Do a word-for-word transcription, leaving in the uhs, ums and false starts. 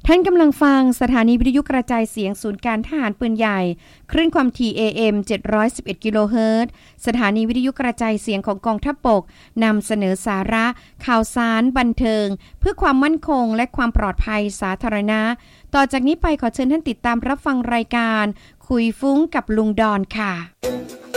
ท่านกำลังฟังสถานีวิทยุกระจายเสียงศูนย์การทหารปืนใหญ่คลื่นความถี่ เอ เอ็ม เจ็ดร้อยสิบเอ็ด กิโลเฮิรตซ์สถานีวิทยุกระจายเสียงของกองทัพบกนำเสนอสาระข่าวสารบันเทิงเพื่อความมั่นคงและความปลอดภัยสาธารณะต่อจากนี้ไปขอเชิญท่านติดตามรับฟังรายการคุยฟุ้งกับลุงดอนค่ะ